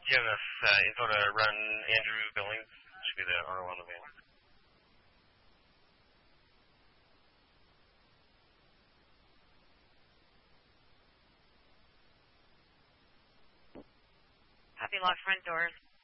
Do you have enough info to run Andrew Billings? Should be the RO on the van. Copy, lock front doors.